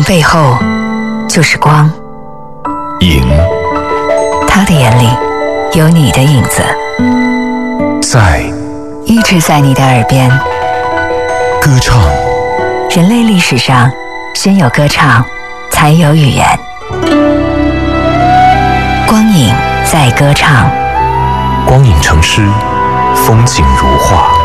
背后就是光， 影， 他的眼里有你的影子， 在一直在你的耳边。 歌唱， 人类历史上，先有歌唱，才有语言。光影在歌唱， 光影成诗，风景如画。